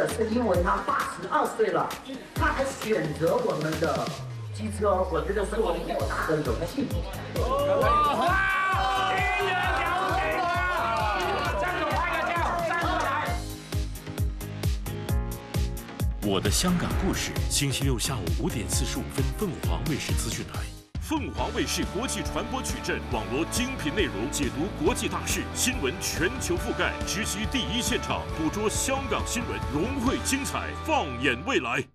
的是因为他82岁了，他还选择我们的机车，我觉得是我们莫大的荣幸。 我的香港故事，星期六下午5点45分，凤凰卫视资讯台。凤凰卫视国际传播矩阵，网罗精品内容，解读国际大事，新闻全球覆盖，直击第一现场，捕捉香港新闻，融汇精彩，放眼未来。